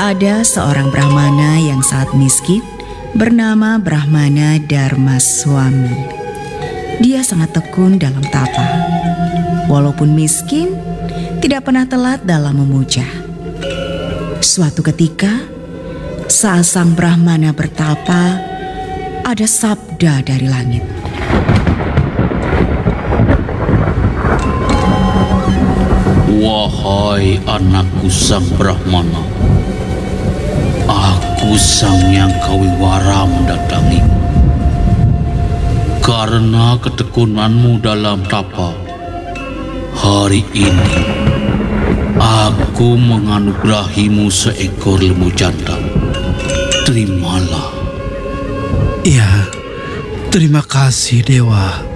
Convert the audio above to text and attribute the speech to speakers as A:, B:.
A: Ada seorang Brahmana yang sangat miskin bernama Brahmana Dharmaswami. Dia sangat tekun dalam tapa. Walaupun miskin, tidak pernah telat dalam memuja. Suatu ketika, saat sang Brahmana bertapa, ada sabda dari langit.
B: Wahai anakku sang Brahmana, aku sang yang kawiwara mendatangimu. Karena ketekunanmu dalam tapa, hari ini aku menganugerahimu seekor lembu jantan. Terimalah.
C: Ya, terima kasih Dewa.